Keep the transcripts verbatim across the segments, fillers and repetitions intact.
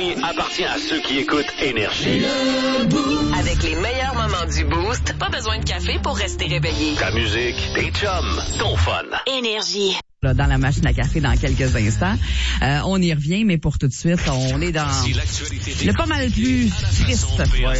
Énergie appartient à ceux qui écoutent Énergie. Avec les meilleurs moments du Boost, pas besoin de café pour rester réveillé. Ta musique, tes chums, ton fun. Énergie. Dans la machine à café dans quelques instants. Euh, on y revient, mais pour tout de suite, on est dans Si l'actualité le pas mal plus triste. Ouais.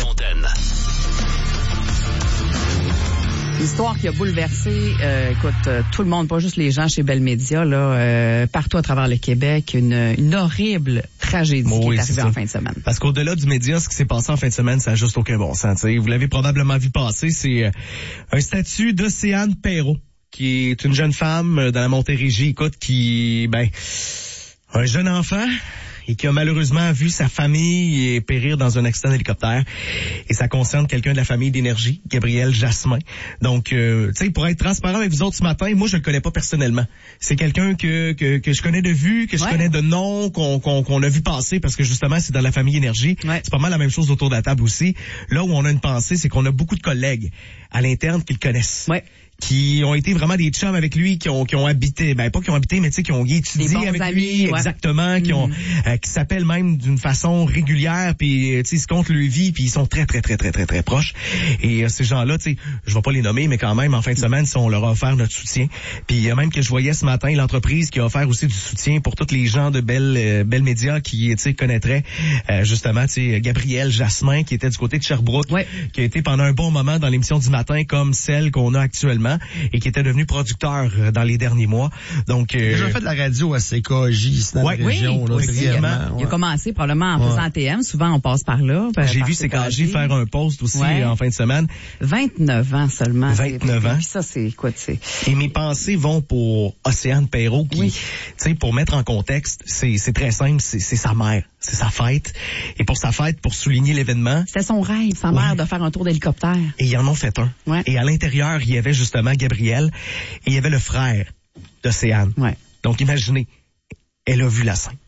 L'histoire qui a bouleversé, euh, écoute, euh, tout le monde, pas juste les gens chez Bell Media, là, euh, partout à travers le Québec, une, une horrible tragédie bon, qui oui, est arrivée c'est en ça. fin de semaine. Parce qu'au-delà du média, ce qui s'est passé en fin de semaine, ça n'a juste aucun bon sens. T'sais. Vous l'avez probablement vu passer, c'est euh, un statut d'Océane Perrault, qui est une jeune femme euh, dans la Montérégie, écoute, qui, ben, un jeune enfant et qui a malheureusement vu sa famille périr dans un accident d'hélicoptère. Et ça concerne quelqu'un de la famille d'Énergie, Gabriel Jasmin. Donc, euh, tu sais, pour être transparent avec vous autres ce matin, moi, je le connais pas personnellement. C'est quelqu'un que, que que je connais de vue, que je ouais. connais de nom, qu'on qu'on qu'on a vu passer parce que justement, c'est dans la famille Énergie. Ouais. C'est pas mal la même chose autour de la table aussi. Là où on a une pensée, c'est qu'on a beaucoup de collègues à l'interne qui le connaissent. Ouais. Qui ont été vraiment des chums avec lui, qui ont qui ont habité, ben pas qui ont habité, mais tu sais qui ont étudié avec amis, lui, ouais. exactement, qui mm. ont euh, qui s'appellent même d'une façon régulière, puis tu sais ils se comptent leur vie, puis ils sont très très très très très très proches. Et euh, ces gens-là, tu sais, je vais pas les nommer, mais quand même en fin de semaine, on leur a offert notre soutien. Puis il y a même que je voyais ce matin l'entreprise qui a offert aussi du soutien pour tous les gens de Bell euh, Bell Media qui tu sais connaîtraient euh, justement tu sais Gabriel Jasmin qui était du côté de Sherbrooke, ouais. qui a été pendant un bon moment dans l'émission du matin comme celle qu'on a actuellement. Et qui était devenu producteur euh, dans les derniers mois. Donc, euh, il a déjà fait de la radio à C K J, ici dans ouais, la région. Oui, là, aussi, brièvement, il, a, ouais. il a commencé probablement en ouais. faisant T M. Souvent, on passe par là. Par, J'ai par vu C K J faire un post aussi ouais. en fin de semaine. vingt-neuf ans seulement. vingt-neuf ans. Ça, c'est, écoute, c'est... Et mes pensées vont pour Océane Perrault qui, oui. tu sais, pour mettre en contexte, c'est, c'est très simple, c'est, c'est sa mère. C'est sa fête. Et pour sa fête, pour souligner l'événement. C'était son rêve, sa mère, ouais. de faire un tour d'hélicoptère. Et ils en ont fait un. Ouais. Et à l'intérieur, il y avait justement Gabriel et il y avait le frère d'Océane. Ouais. Donc imaginez, elle a vu la scène.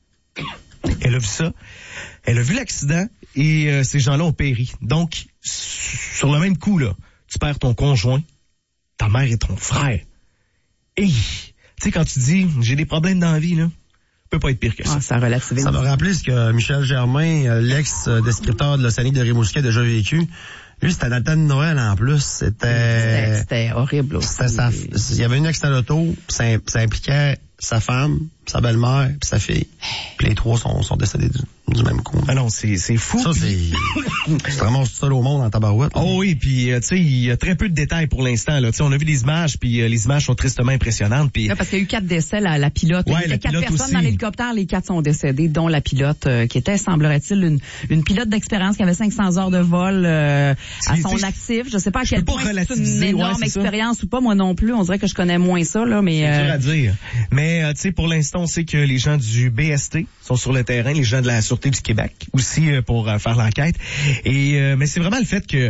Elle a vu ça. Elle a vu l'accident et euh, ces gens-là ont péri. Donc, sur le même coup, là, tu perds ton conjoint, ta mère et ton frère. Et, tu sais, quand tu dis, j'ai des problèmes dans la vie, là, peut pas être pire que ça. Ah, ça relativise. Ça m'a rappelé ce que Michel Germain, l'ex-descripteur de l'Océanique de Rimouski, a déjà vécu. Lui, c'était dans le temps de Noël en plus. C'était... C'était, c'était horrible aussi. C'était sa... Il y avait une accident d'auto, ça, ça impliquait sa femme, sa belle-mère, puis sa fille. Puis les trois sont, sont décédés du, du même coup. Ah non, c'est, c'est fou. Ça, puis... c'est... c'est vraiment seul au monde en tabarouette. Oh oui, puis euh, tu sais, il y a très peu de détails pour l'instant. Là, tu sais, on a vu des images, puis euh, les images sont tristement impressionnantes. Puis parce qu'il y a eu quatre décès, la, la pilote. Ouais, il y avait quatre personnes aussi. dans l'hélicoptère, les quatre sont décédés, dont la pilote, euh, qui était, semblerait-il, une, une pilote d'expérience qui avait cinq cents heures de vol euh, à son actif. Je sais pas à quel point c'est une énorme ouais, expérience ou pas. Moi non plus, on dirait que je connais moins ça là, mais c'est euh... dur à dire. Mais euh, tu sais, pour l'instant, on sait que les gens du B S T sont sur le terrain, les gens de la Sûreté du Québec aussi euh, pour euh, faire l'enquête. Et euh, mais c'est vraiment le fait que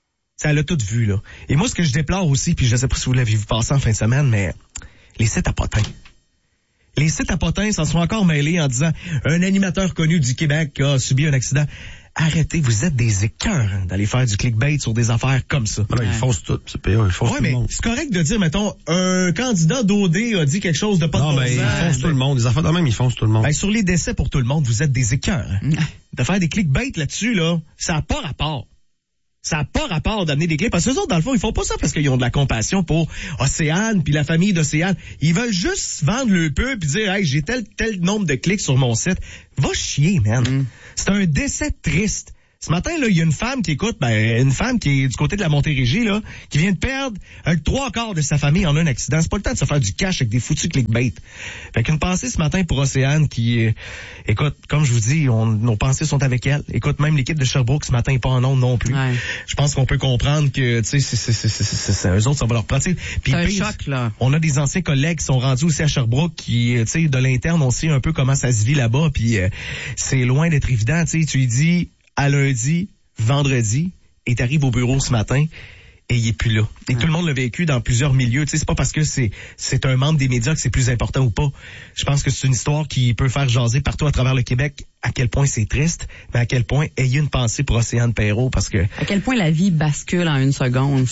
ça l'a tout vu là. Et moi, ce que je déplore aussi, puis je sais pas si vous l'avez vu passer en fin de semaine, mais les sites à potins. Les sites à potins s'en sont encore mêlés en disant un animateur connu du Québec a subi un accident. Arrêtez, vous êtes des écœurs hein, d'aller faire du clickbait sur des affaires comme ça. Ouais. Ils faussent tout, c'est pire, ils faussent ouais, tout mais le monde. C'est correct de dire, mettons, un candidat d'O D a dit quelque chose de pas non, de bon ben, sens. ils faussent tout le monde. Les affaires de même, ils faussent tout le monde. Ben, sur les décès pour tout le monde, vous êtes des écœurs. Hein. De faire des clickbait là-dessus, là, ça n'a pas rapport. Ça n'a pas rapport d'amener des clips. Parce que eux autres, dans le fond, ils font pas ça parce qu'ils ont de la compassion pour Océane puis la famille d'Océane. Ils veulent juste vendre le peu puis dire, hey, j'ai tel, tel nombre de clics sur mon site. Va chier, man. Mm. C'est un décès triste. Ce matin, là, il y a une femme qui écoute, ben, une femme qui est du côté de la Montérégie, là, qui vient de perdre un trois quarts de sa famille en un accident. C'est pas le temps de se faire du cash avec des foutus clickbait. Fait qu'une pensée ce matin pour Océane qui, euh, écoute, comme je vous dis, on, nos pensées sont avec elle. Écoute, même l'équipe de Sherbrooke ce matin est pas en ondes non plus. Ouais. Je pense qu'on peut comprendre que, tu sais, c'est, c'est, c'est, c'est, c'est, c'est, eux autres, ça va leur prendre. Puis, c'est un pire, choc, là. On a des anciens collègues qui sont rendus aussi à Sherbrooke qui, tu sais, de l'interne, on sait un peu comment ça se vit là-bas. Puis, euh, c'est loin d'être évident. Tu sais, tu lui dis à lundi, vendredi, et t'arrives au bureau ce matin et il est plus là. Et ouais. Tout le monde l'a vécu dans plusieurs milieux. Tu sais, c'est pas parce que c'est c'est un membre des médias que c'est plus important ou pas. Je pense que c'est une histoire qui peut faire jaser partout à travers le Québec à quel point c'est triste, mais à quel point ayez une pensée pour Océane Perrault parce que à quel point la vie bascule en une seconde.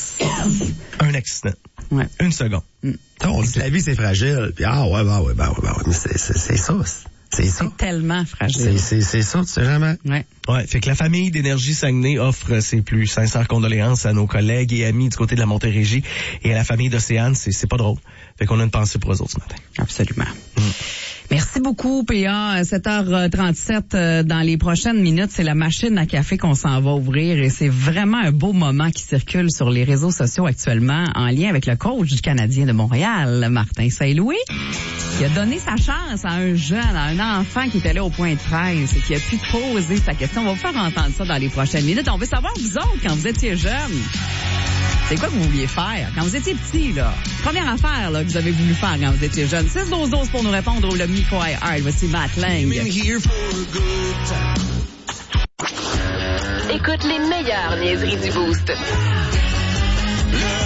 Un accident. Ouais. Une seconde. Mm. On dit que la vie c'est fragile. Puis ah ouais bah ouais bah ouais, bah ouais mais c'est c'est, c'est ça. C'est ça. C'est tellement fragile. C'est, c'est, c'est ça, tu sais jamais. Ouais. Ouais, fait que la famille d'Énergie Saguenay offre ses plus sincères condoléances à nos collègues et amis du côté de la Montérégie et à la famille d'Océane. C'est, c'est pas drôle. Fait qu'on a une pensée pour eux autres ce matin. Absolument. Mm. Merci beaucoup, P A. sept heures trente-sept, euh, dans les prochaines minutes, c'est la machine à café qu'on s'en va ouvrir et c'est vraiment un beau moment qui circule sur les réseaux sociaux actuellement en lien avec le coach du Canadien de Montréal, Martin Saint-Louis, qui a donné sa chance à un jeune, à un enfant qui était là au point de presse et qui a pu poser sa question. On va vous faire entendre ça dans les prochaines minutes. On veut savoir, vous autres, quand vous étiez jeunes, c'est quoi que vous vouliez faire quand vous étiez petit, là? Première affaire, là, que vous avez voulu faire quand vous étiez jeune. six douze douze pour nous répondre au le micro iHeart. Voici Matt Lang. Écoute les meilleures niaiseries du Boost.